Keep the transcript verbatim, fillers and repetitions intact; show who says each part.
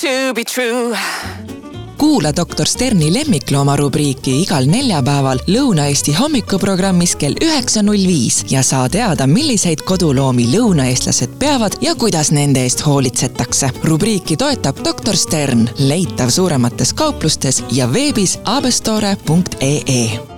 Speaker 1: to be true.
Speaker 2: Kuula doktor Sterni lemmiklooma rubriiki igal neljapäeval Lõuna-Eesti hommikuprogrammis kell üheksa null viis ja saa teada, milliseid koduloomi lõunaeestlased peavad ja kuidas nende eest hoolitsetakse. Rubriiki toetab doktor Stern, leitav suuremates kauplustes ja veebis abestore punkt ee.